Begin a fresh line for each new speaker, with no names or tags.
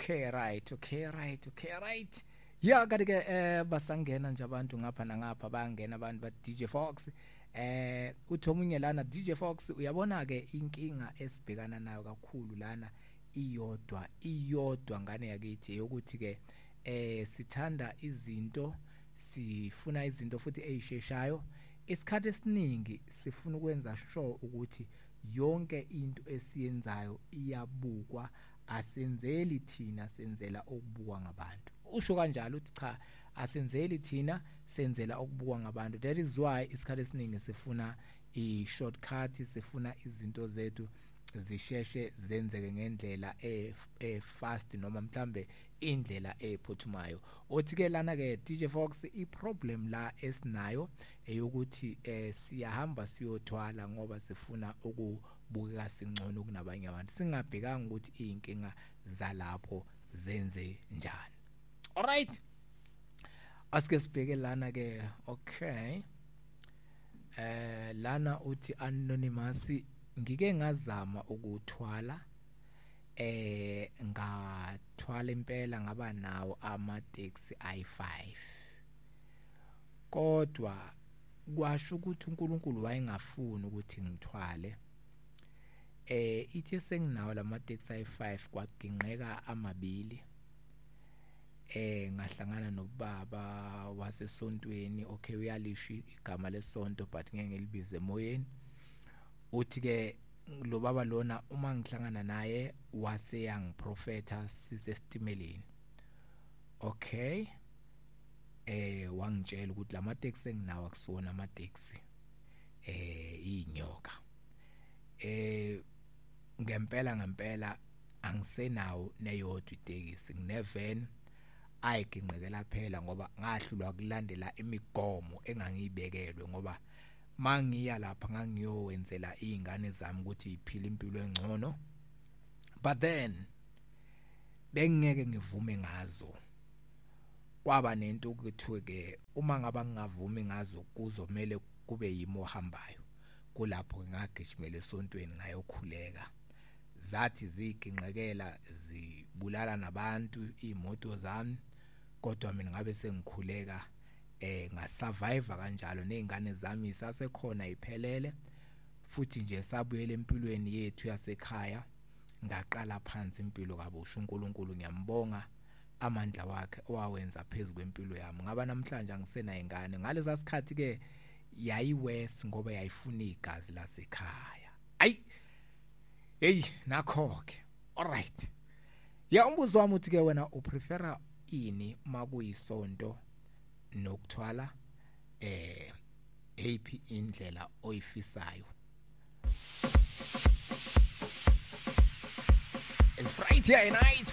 Okay, right. Ya kanti ke basangena nje abantu ngapha nangapha bangena abantu ba DJ Fox. Uthi omunye lana DJ Fox uyabona ke inkinga esibhekana nayo kakhulu lana iyodwa ngane yakithi ukuthi ke sithanda izinto sifuna izinto futhi ezisheshayo isikhathi esiningi sifuna ukwenza sure ukuthi yonke into esiyenzayo iyabukwa asenzeli thina senzela ukubukwa ngabantu usho kanjalo uthi cha asenzeli thina senzela ukubukwa ngabantu that is why isikhathi esiningi sifuna i-shortcut sifuna izinto zethu zisheshe zenzeke ngendlela fast noma mhlambe indlela ephuthumayo othi ke lana ke DJ Fox iproblem la esinayo eyokuthi siyahamba siyothwala ngoba sifuna ukubukeka singcono kunabanye abantu singabhekanga ukuthi inkinga zalapho zenze njani. Alright, asike sibheke lana ke. Okay, lana uthi anonymous ngike ngazama ukuthwala ngathwala impela ngaba nawo ama-taxi i5 kodwa kwasho ukuthi uNkulunkulu wayengafuni ukuthi ngithwale ithi senginawo lama-taxi i5 kwaginqeka amabili ngahlangana nobaba wasesontweni okay uyalisho igama lesonto but ngeke ngilibize emoyeni uthi ke lo baba lona uma ngihlangana naye wase young prophetha sisestimeleni okay wangitshela ukuthi lama taxi enginawo akusona ama taxi inyoka ngempela angisenawo neyodwa itekisi nginevan ayiginqekela phela ngoba ngahlulwa kulandela imigomo engangibekelwe ngoba mangiya lapha ngangiyowenzela izingane zami ukuthi iphile impilo engcono but then bengeke ngivume ngazo kwaba nento ukuthiwe ke uma ngaba ngingavumi ngazo kuzomela kube yimo ohambayo kulapho ngagijimela esontweni ngayokhuleka zathi ziginqekela zibulala nabantu imoto zami kodwa mina ngabe sengikhuleka ngasurvive kanjalo nezingane zami sasekhona iphelele futhi nje sabuyela empilweni yethu yasekhaya ngaqala phansi impilo kabusha uNkulunkulu ngiyambonga amandla wakhe owawenza phezulu kwempilo yami ngaba namhlanje angisena ingane ngalesa sikhathi ke yayiwest ngoba yayifuna igazi lasekhaya hey nakho ke alright ya umbuzo wami uthi ke wena uprefera ini makuyisonto nokuthwala AP indlela oyifisayo. It's right here night